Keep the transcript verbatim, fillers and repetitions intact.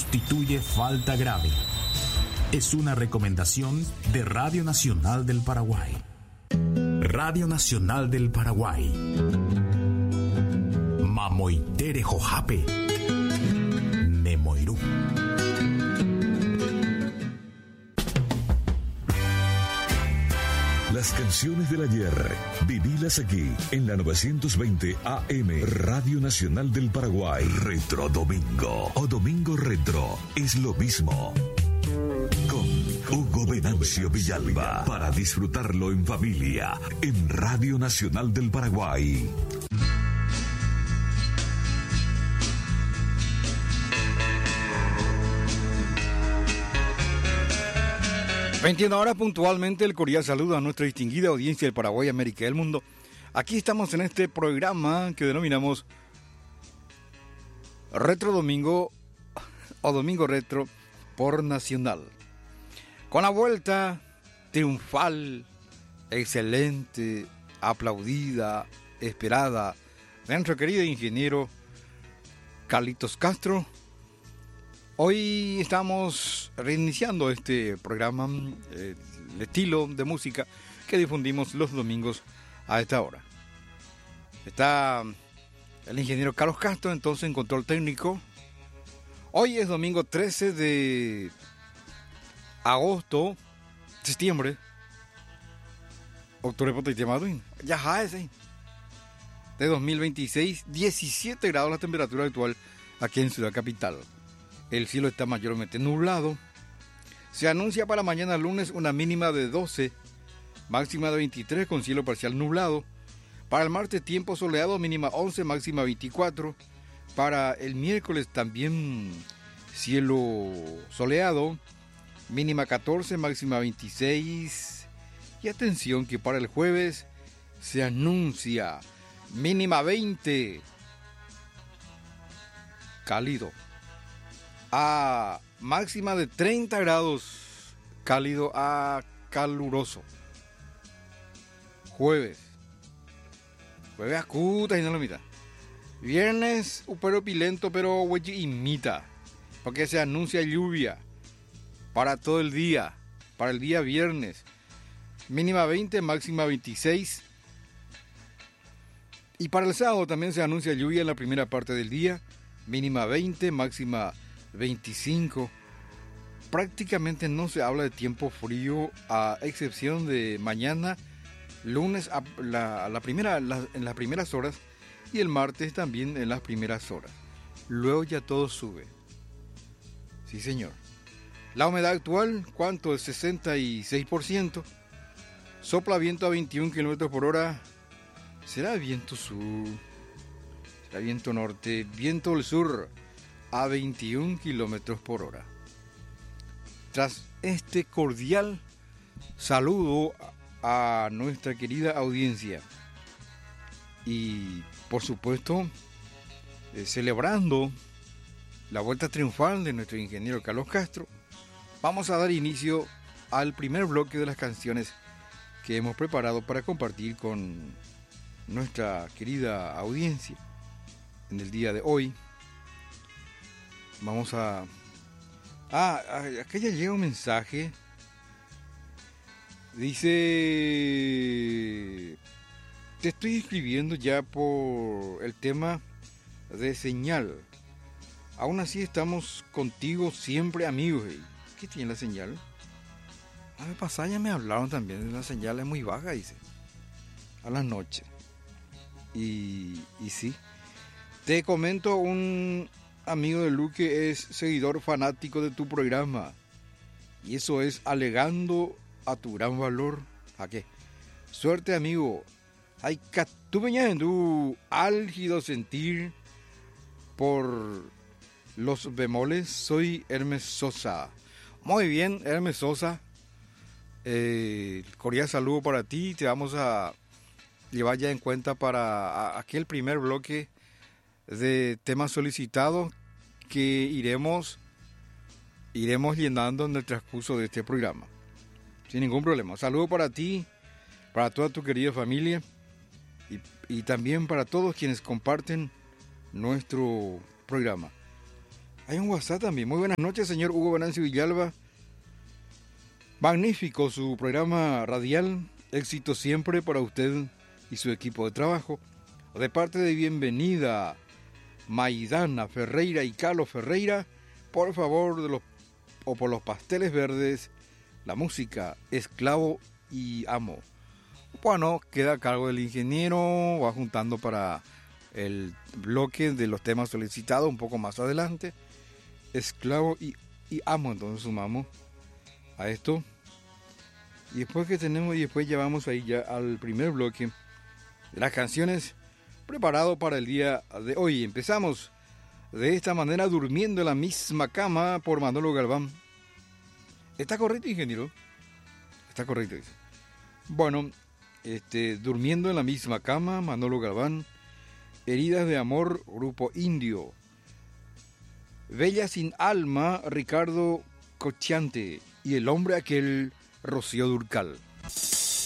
constituye falta grave. Es una recomendación de Radio Nacional del Paraguay. Radio Nacional del Paraguay. Mamoitere Jojape. Nemoirú. Las canciones del ayer, vivílas aquí en la novecientos veinte A M Radio Nacional del Paraguay. Retro Domingo o Domingo Retro es lo mismo. Con Hugo Venancio Villalba para disfrutarlo en familia en Radio Nacional del Paraguay. veintiuna horas puntualmente, el cordial saludo a nuestra distinguida audiencia del Paraguay, América y del mundo. Aquí estamos en este programa que denominamos Retro Domingo o Domingo Retro por Nacional. Con la vuelta triunfal, excelente, aplaudida, esperada de nuestro querido ingeniero Carlitos Castro. Hoy estamos reiniciando este programa, eh, el estilo de música que difundimos los domingos a esta hora. Está el ingeniero Carlos Castro, entonces, en control técnico. Hoy es domingo trece de agosto, septiembre, octubre, ya ese, de dos mil veintiséis, diecisiete grados la temperatura actual aquí en Ciudad Capital. El cielo está mayormente nublado. Se anuncia para mañana lunes una mínima de doce, máxima de veintitrés con cielo parcial nublado. Para el martes tiempo soleado, mínima once, máxima veinticuatro. Para el miércoles también cielo soleado, mínima catorce, máxima veintiséis. Y atención que para el jueves se anuncia mínima veinte, cálido, a máxima de treinta grados, cálido a caluroso. Jueves. Jueves acuta y no lo mira. Viernes, pero pilento, pero güey imita. Porque se anuncia lluvia para todo el día. Para el día viernes. Mínima veinte, máxima veintiséis. Y para el sábado también se anuncia lluvia en la primera parte del día. Mínima veinte, máxima veinticinco. Prácticamente no se habla de tiempo frío, a excepción de mañana, lunes a la, a la primera, la, en las primeras horas, y el martes también en las primeras horas. Luego ya todo sube. Sí, señor. La humedad actual, ¿cuánto? Es sesenta y seis por ciento. Sopla viento a veintiún kilómetros por hora. Será viento sur, será viento norte, viento del sur a veintiún kilómetros por hora. Tras este cordial saludo a nuestra querida audiencia y por supuesto eh, celebrando la vuelta triunfal de nuestro ingeniero Carlos Castro, vamos a dar inicio al primer bloque de las canciones que hemos preparado para compartir con nuestra querida audiencia en el día de hoy. Vamos a... Ah, acá ya llega un mensaje. Dice... Te estoy escribiendo ya por el tema de señal. Aún así estamos contigo siempre, amigos. ¿Qué tiene la señal? A ver, pasada ya me hablaron también de la señal, es muy baja, dice. A la noche. Y, y sí. Te comento, un amigo de Luque es seguidor fanático de tu programa. Y eso es alegando a tu gran valor. ¿A qué? Suerte, amigo. Hay catubeña en tu álgido sentir por los bemoles. Soy Hermes Sosa. Muy bien, Hermes Sosa. Eh, cordial saludo para ti. Te vamos a llevar ya en cuenta para aquel primer bloque de temas solicitados que iremos iremos llenando en el transcurso de este programa sin ningún problema. Saludo para ti, para toda tu querida familia y, y también para todos quienes comparten nuestro programa. Hay un WhatsApp también. Muy buenas noches, señor Hugo Venancio Villalba. Magnífico su programa radial. Éxito siempre para usted y su equipo de trabajo. De parte de Bienvenida, Maidana Ferreira y Carlos Ferreira, por favor, de los, o por los pasteles verdes, la música Esclavo y Amo. Bueno, queda a cargo del ingeniero, va juntando para el bloque de los temas solicitados un poco más adelante. Esclavo y, y Amo, entonces sumamos a esto. Y después que tenemos, y después llevamos ahí ya al primer bloque de las canciones preparado para el día de hoy. Empezamos de esta manera, Durmiendo en la misma cama, por Manolo Galván. ¿Está correcto, ingeniero? Está correcto, dice. Bueno, este, Durmiendo en la misma cama, Manolo Galván. Heridas de amor, Grupo Indio. Bella sin alma, Ricardo Cocciante. Y El hombre aquel, Rocío Dúrcal.